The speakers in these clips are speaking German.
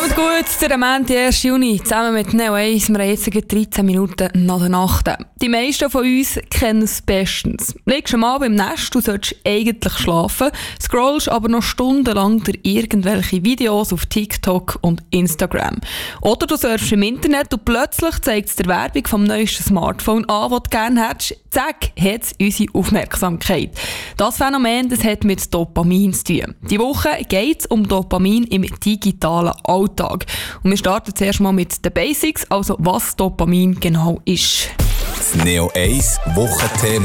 Kommt gut, der Montag, 1. Juni, zusammen mit Neo 1. Wir haben jetzt 13 Minuten nach der Nacht. Die meisten von uns kennen es bestens. Liegst am Abend im Nest, du solltest eigentlich schlafen, scrollst aber noch stundenlang durch irgendwelche Videos auf TikTok und Instagram. Oder du surfst im Internet und plötzlich zeigt es dir Werbung vom neuesten Smartphone an, das du gerne hättest. Zack, hat es unsere Aufmerksamkeit. Das Phänomen, das hat mit Dopamin zu tun. Die Woche geht es um Dopamin im digitalen Alltag. Und wir starten zuerst mal mit den Basics, also was Dopamin genau ist. Das Neo 1 Wochenthema.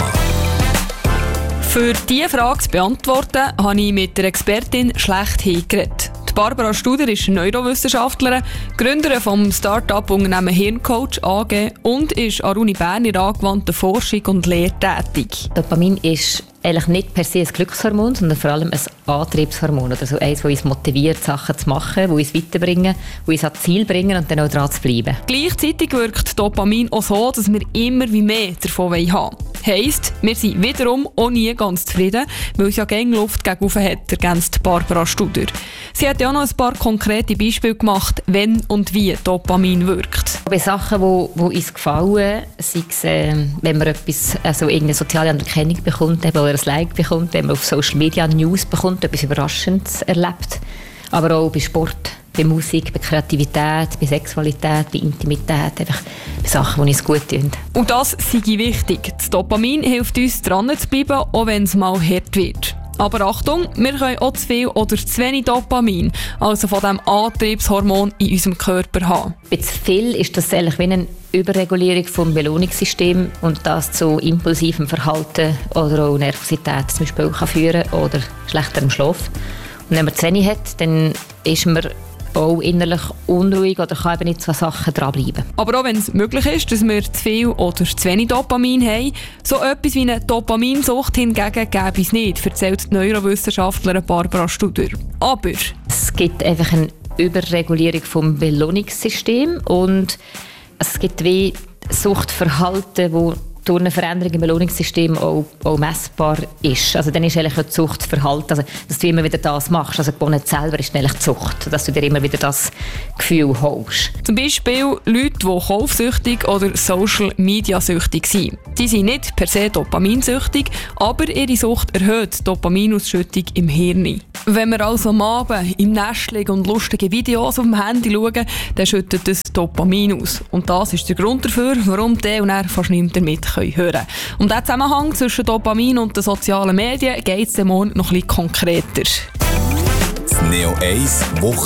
Für diese Frage zu beantworten, habe ich mit der Expertin schlechthin geredet. Barbara Studer ist Neurowissenschaftlerin, Gründerin vom Start-up-Unternehmen Hirncoach AG und ist an der Uni Bern in der angewandten Forschung und Lehre tätig. Dopamin ist eigentlich nicht per se ein Glückshormon, sondern vor allem ein Antriebshormon. Also eins, das uns motiviert, Sachen zu machen, die uns weiterbringen, die uns ans Ziel bringen und dann auch dran zu bleiben. Gleichzeitig wirkt Dopamin auch so, dass wir immer wie mehr davon haben wollen. Heisst, wir sind wiederum auch nie ganz zufrieden, weil es ja gegen Luft gegenüber hat, ergänzt Barbara Studer. Sie hat ja auch noch ein paar konkrete Beispiele gemacht, wenn und wie Dopamin wirkt. Bei Sachen, die uns gefallen, sei es, wenn man etwas, also irgendeine soziale Anerkennung bekommt oder ein Like bekommt, wenn man auf Social Media News bekommt, etwas Überraschendes erlebt. Aber auch bei Sport, bei Musik, bei Kreativität, bei Sexualität, bei Intimität, einfach bei Sachen, die uns gut tun. Und das sei wichtig. Das Dopamin hilft uns, dran zu bleiben, auch wenn es mal hart wird. Aber Achtung, wir können auch zu viel oder zu wenig Dopamin, also von diesem Antriebshormon in unserem Körper haben. Bei zu viel ist das eigentlich wie eine Überregulierung vom Belohnungssystem und das zu impulsivem Verhalten oder auch Nervosität zum Beispiel kann führen oder schlechterem Schlaf. Und wenn man zu wenig hat, dann ist man auch innerlich unruhig oder kann eben nicht so Sachen dranbleiben. Aber auch wenn es möglich ist, dass wir zu viel oder zu wenig Dopamin haben, so etwas wie eine Dopaminsucht hingegen gäbe es nicht, erzählt die Neurowissenschaftlerin Barbara Studer. Aber es gibt einfach eine Überregulierung vom Belohnungssystem und es gibt wie Suchtverhalten, wo durch eine Veränderung im Belohnungssystem auch messbar ist. Also dann ist eigentlich die Sucht Verhalten, also dass du immer wieder das machst. Also Gewonnen selber ist eigentlich die Sucht, dass du dir immer wieder das Gefühl holst. Zum Beispiel Leute, die kaufsüchtig oder Social-Media-süchtig sind. Die sind nicht per se dopaminsüchtig, aber ihre Sucht erhöht Dopaminausschüttung im Hirn. Wenn wir also am Abend im Nest liegen und lustige Videos auf dem Handy schauen, dann schüttet das Dopamin aus. Und das ist der Grund dafür, warum die und er fast nichts damit hören können. Um diesen Zusammenhang zwischen Dopamin und den sozialen Medien geht es morgen noch ein bisschen konkreter. Das Neo 1 Wochenthema.